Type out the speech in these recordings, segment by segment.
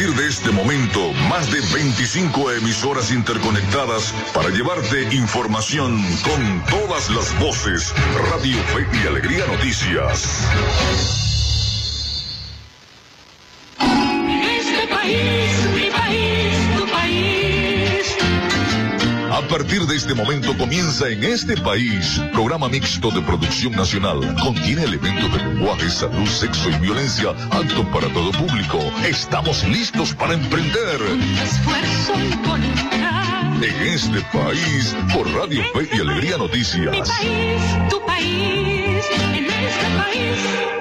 partir de este momento, más de 25 emisoras interconectadas para llevarte información con todas las voces. Radio Fe y Alegría Noticias. Este país, mi país, tu país. A partir de este momento comienza En Este País, programa mixto de producción nacional. Contiene elementos de lenguaje, salud, sexo y violencia, apto para todo público. Estamos listos para emprender. Esfuerzo y voluntad. En Este País, por Radio Fe y Alegría Noticias. Mi país, tu país, en este país.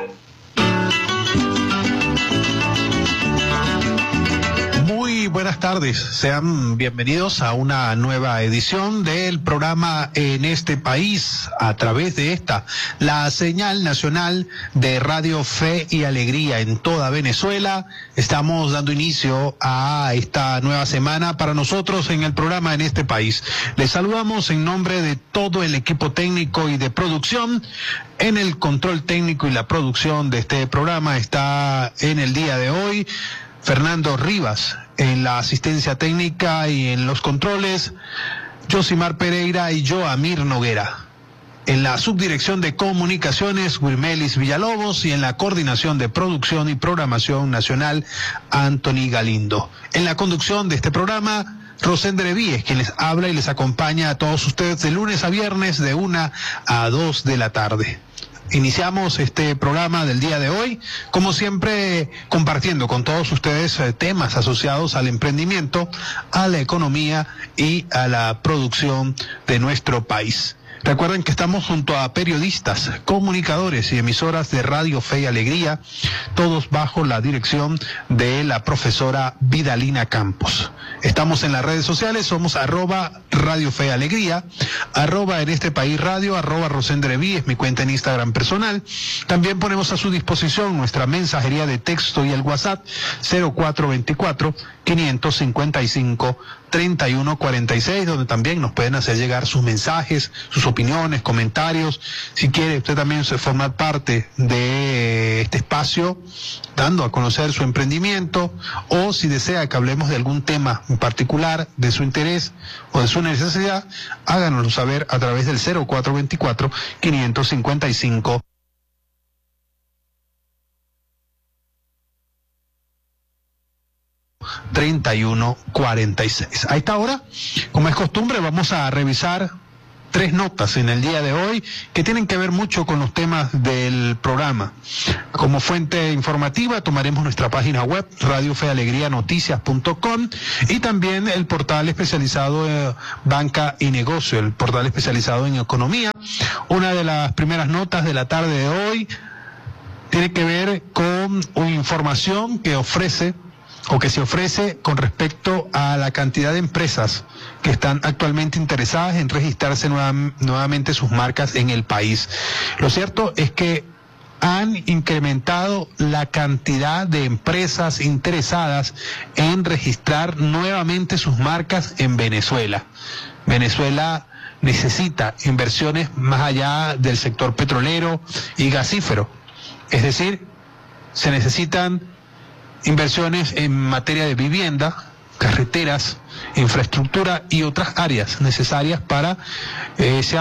Muy buenas tardes, sean bienvenidos a una nueva edición del programa En Este País, a través de la señal nacional de Radio Fe y Alegría en toda Venezuela. Estamos dando inicio a esta nueva semana para nosotros en el programa En Este País. Les saludamos en nombre de todo el equipo técnico y de producción. En el control técnico y la producción de este programa está en el día de hoy Fernando Rivas, en la asistencia técnica y en los controles, Josimar Pereira y yo, Amir Noguera. En la subdirección de comunicaciones, Wilmelis Villalobos, y en la coordinación de producción y programación nacional, Anthony Galindo. En la conducción de este programa, Rosendre Víez, quien les habla y les acompaña a todos ustedes de lunes a viernes de 1 a 2 de la tarde. Iniciamos este programa del día de hoy, como siempre, compartiendo con todos ustedes temas asociados al emprendimiento, a la economía y a la producción de nuestro país. Recuerden que estamos junto a periodistas, comunicadores y emisoras de Radio Fe y Alegría, todos bajo la dirección de la profesora Vidalina Campos. Estamos en las redes sociales, somos @Radio Fe y Alegría, En Este País Radio, @Rosendre Víez, mi cuenta en Instagram personal. También ponemos a su disposición nuestra mensajería de texto y el WhatsApp 0424-555-3146, donde también nos pueden hacer llegar sus mensajes, sus opiniones, comentarios. Si quiere usted también formar parte de este espacio, dando a conocer su emprendimiento, o si desea que hablemos de algún tema en particular, de su interés o de su necesidad, háganoslo saber a través del 0424-555. ...3146. A esta hora, como es costumbre, vamos a revisar 3 notas en el día de hoy que tienen que ver mucho con los temas del programa. Como fuente informativa tomaremos nuestra página web radiofealegrianoticias.com y también el portal especializado Banca y Negocio, el portal especializado en economía. Una de las primeras notas de la tarde de hoy tiene que ver con una información que se ofrece con respecto a la cantidad de empresas que están actualmente interesadas en registrarse nuevamente sus marcas en el país. Lo cierto es que han incrementado la cantidad de empresas interesadas en registrar nuevamente sus marcas en Venezuela. Venezuela necesita inversiones más allá del sector petrolero y gasífero. Es decir, se necesitan inversiones en materia de vivienda, carreteras, infraestructura y otras áreas necesarias para ese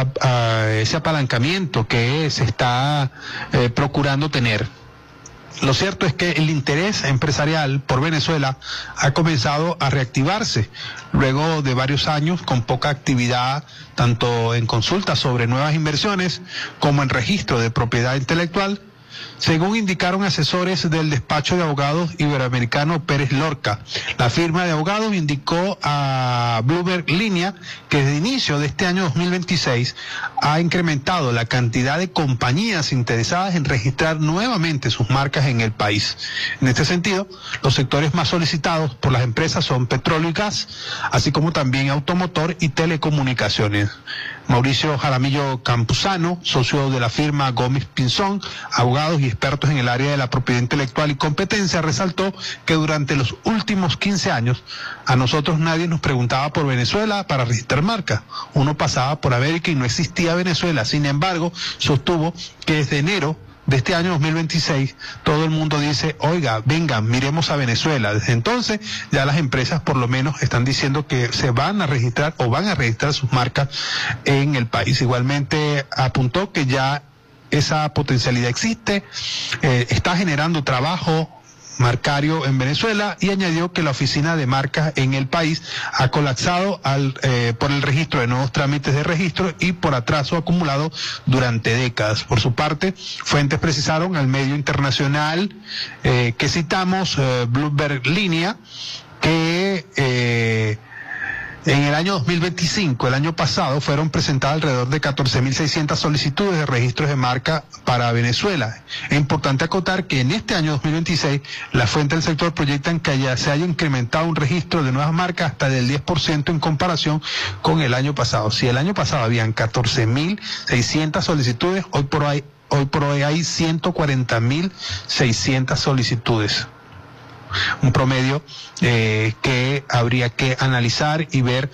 apalancamiento que se está procurando tener. Lo cierto es que el interés empresarial por Venezuela ha comenzado a reactivarse luego de varios años con poca actividad, tanto en consultas sobre nuevas inversiones como en registro de propiedad intelectual, según indicaron asesores del despacho de abogados iberoamericano Pérez Lorca. La firma de abogados indicó a Bloomberg Línea que desde el inicio de este año 2026 ha incrementado la cantidad de compañías interesadas en registrar nuevamente sus marcas en el país. En este sentido, los sectores más solicitados por las empresas son petróleo y gas, así como también automotor y telecomunicaciones. Mauricio Jaramillo Campuzano, socio de la firma Gómez Pinzón, abogados y expertos en el área de la propiedad intelectual y competencia, resaltó que durante los últimos 15 años a nosotros nadie nos preguntaba por Venezuela para registrar marca. Uno pasaba por América y no existía Venezuela. Sin embargo, sostuvo que desde enero de este año 2026, todo el mundo dice, oiga, vengan, miremos a Venezuela. Desde entonces, ya las empresas por lo menos están diciendo que se van a registrar o van a registrar sus marcas en el país. Igualmente apuntó que ya esa potencialidad existe, está generando trabajo marcario en Venezuela, y añadió que la oficina de marcas en el país ha colapsado por el registro de nuevos trámites de registro y por atraso acumulado durante décadas. Por su parte, fuentes precisaron al medio internacional que citamos, Bloomberg Línea, que en el año 2025, el año pasado, fueron presentadas alrededor de 14.600 solicitudes de registros de marca para Venezuela. Es importante acotar que en este año 2026, las fuentes del sector proyectan que se haya incrementado un registro de nuevas marcas hasta del 10% en comparación con el año pasado. Si el año pasado habían 14.600 solicitudes, hoy por hoy hay 140.600 solicitudes. Un promedio que habría que analizar y ver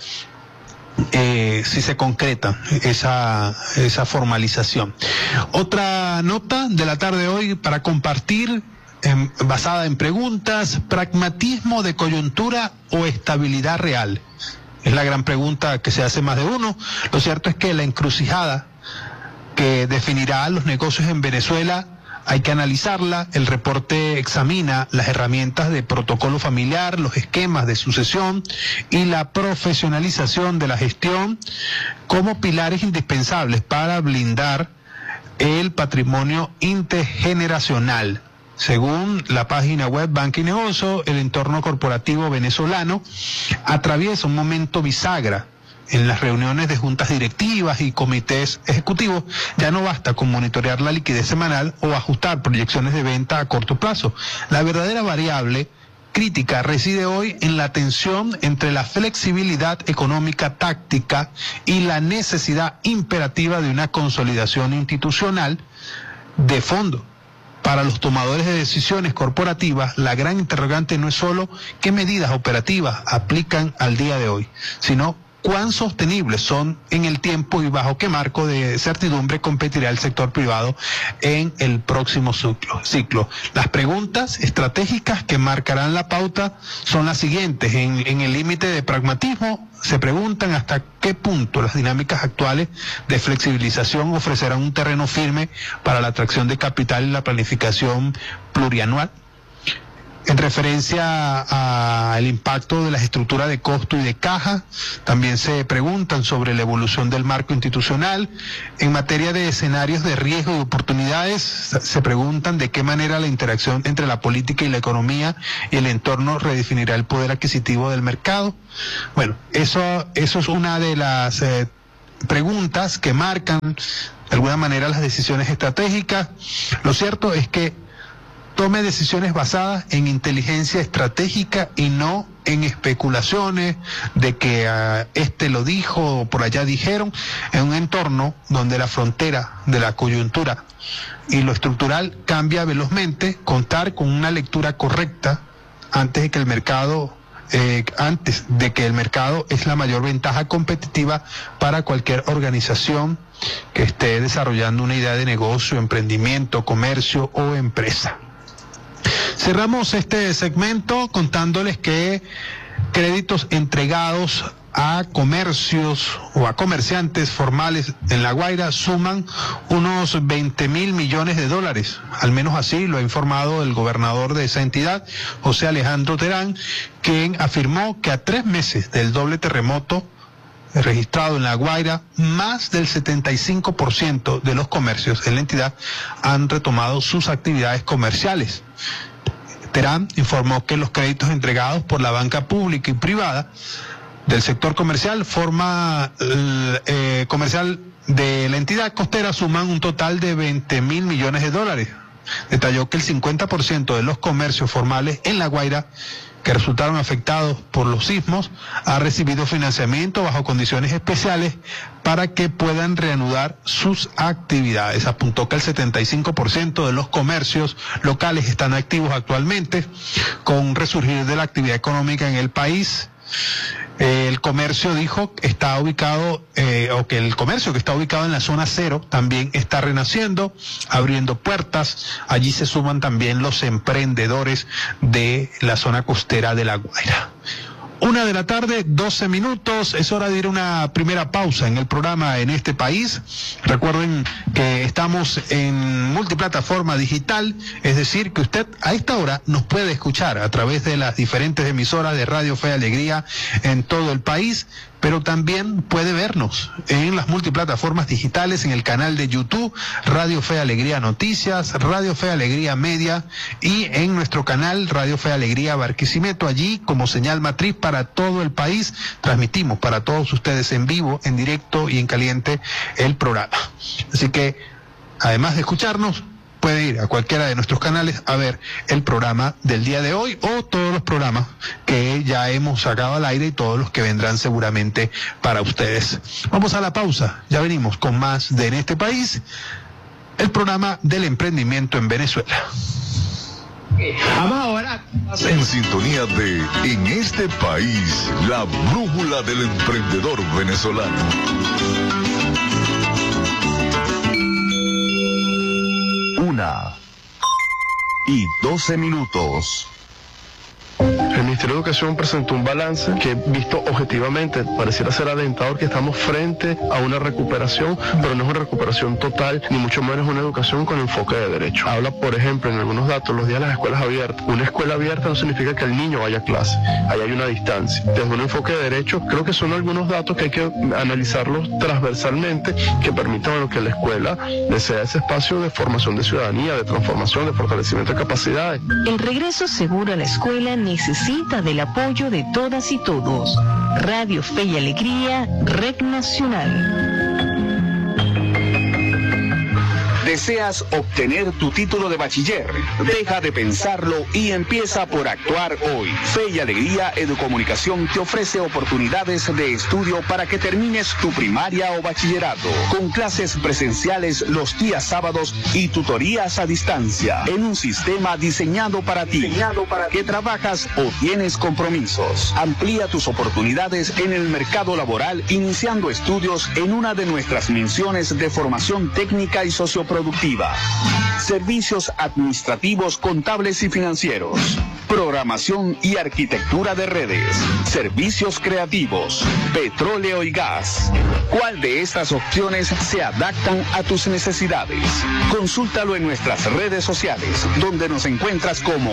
si se concreta esa formalización. Otra nota de la tarde de hoy para compartir, basada en preguntas: pragmatismo de coyuntura o estabilidad real. Es la gran pregunta que se hace más de uno. Lo cierto es que la encrucijada que definirá los negocios en Venezuela hay que analizarla. El reporte examina las herramientas de protocolo familiar, los esquemas de sucesión y la profesionalización de la gestión como pilares indispensables para blindar el patrimonio intergeneracional. Según la página web Banca y Negocio, el entorno corporativo venezolano atraviesa un momento bisagra. En las reuniones de juntas directivas y comités ejecutivos, ya no basta con monitorear la liquidez semanal o ajustar proyecciones de venta a corto plazo. La verdadera variable crítica reside hoy en la tensión entre la flexibilidad económica táctica y la necesidad imperativa de una consolidación institucional de fondo. Para los tomadores de decisiones corporativas, la gran interrogante no es solo qué medidas operativas aplican al día de hoy, sino cuán sostenibles son en el tiempo y bajo qué marco de certidumbre competirá el sector privado en el próximo ciclo. Las preguntas estratégicas que marcarán la pauta son las siguientes. En el límite de pragmatismo, se preguntan hasta qué punto las dinámicas actuales de flexibilización ofrecerán un terreno firme para la atracción de capital y la planificación plurianual. En referencia al impacto de las estructuras de costo y de caja, también se preguntan sobre la evolución del marco institucional. En materia de escenarios de riesgo y oportunidades, se preguntan de qué manera la interacción entre la política y la economía y el entorno redefinirá el poder adquisitivo del mercado. Bueno, eso es una de las preguntas que marcan de alguna manera las decisiones estratégicas. Lo cierto es que tome decisiones basadas en inteligencia estratégica y no en especulaciones de que este lo dijo o por allá dijeron, en un entorno donde la frontera de la coyuntura y lo estructural cambia velozmente. Contar con una lectura correcta antes de que el mercado es la mayor ventaja competitiva para cualquier organización que esté desarrollando una idea de negocio, emprendimiento, comercio o empresa. Cerramos este segmento contándoles que créditos entregados a comercios o a comerciantes formales en La Guaira suman unos 20.000 millones de dólares. Al menos así lo ha informado el gobernador de esa entidad, José Alejandro Terán, quien afirmó que a 3 meses del doble terremoto registrado en La Guaira, más del 75% de los comercios en la entidad han retomado sus actividades comerciales. Terán informó que los créditos entregados por la banca pública y privada del sector comercial comercial de la entidad costera suman un total de 20.000 millones de dólares. Detalló que el 50% de los comercios formales en La Guaira que resultaron afectados por los sismos ha recibido financiamiento bajo condiciones especiales para que puedan reanudar sus actividades. Apuntó que el 75% de los comercios locales están activos actualmente, con resurgir de la actividad económica en el país. El comercio dijo está ubicado, o que el comercio que está ubicado en la zona cero también está renaciendo, abriendo puertas. Allí se suman también los emprendedores de la zona costera de La Guaira. 1:12 p.m, es hora de ir a una primera pausa en el programa En este País. Recuerden que estamos en multiplataforma digital, es decir, que usted a esta hora nos puede escuchar a través de las diferentes emisoras de Radio Fe y Alegría en todo el país, pero también puede vernos en las multiplataformas digitales, en el canal de YouTube, Radio Fe y Alegría Noticias, Radio Fe y Alegría Media, y en nuestro canal Radio Fe y Alegría Barquisimeto. Allí, como señal matriz para todo el país, transmitimos para todos ustedes en vivo, en directo y en caliente el programa. Así que, además de escucharnos, puede ir a cualquiera de nuestros canales a ver el programa del día de hoy o todos los programas que ya hemos sacado al aire y todos los que vendrán seguramente para ustedes. Vamos a la pausa, ya venimos con más de En este País, el programa del emprendimiento en Venezuela. Vamos ahora en sintonía de En este País, la brújula del emprendedor venezolano. 1:12 p.m. El Ministerio de Educación presentó un balance que, visto objetivamente, pareciera ser alentador, que estamos frente a una recuperación, pero no es una recuperación total, ni mucho menos una educación con enfoque de derecho. Habla, por ejemplo, en algunos datos, los días de las escuelas abiertas. Una escuela abierta no significa que el niño vaya a clase, ahí hay una distancia. Desde un enfoque de derecho, creo que son algunos datos que hay que analizarlos transversalmente, que permitan que la escuela sea ese espacio de formación de ciudadanía, de transformación, de fortalecimiento de capacidades. El regreso seguro a la escuela necesita del apoyo de todas y todos. Radio Fe y Alegría, Red Nacional. ¿Deseas obtener tu título de bachiller? Deja de pensarlo y empieza por actuar hoy. Fe y Alegría Educomunicación te ofrece oportunidades de estudio para que termines tu primaria o bachillerato, con clases presenciales los días sábados y tutorías a distancia, en un sistema diseñado para ti, que trabajas o tienes compromisos. Amplía tus oportunidades en el mercado laboral iniciando estudios en una de nuestras menciones de formación técnica y socioproductiva. Servicios administrativos, contables y financieros. Programación y arquitectura de redes. Servicios creativos. Petróleo y gas. ¿Cuál de estas opciones se adaptan a tus necesidades? Consúltalo en nuestras redes sociales, donde nos encuentras como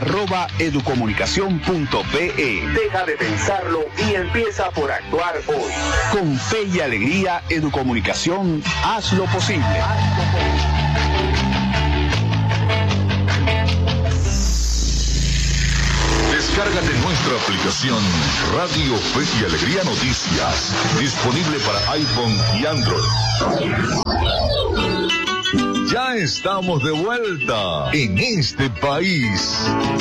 @educomunicacion.pe. Deja de pensarlo y empieza por actuar hoy. Con Fe y Alegría Educomunicación, haz lo posible. Descárgate nuestra aplicación Radio Fe y Alegría Noticias, disponible para iPhone y Android. Ya estamos de vuelta en este país.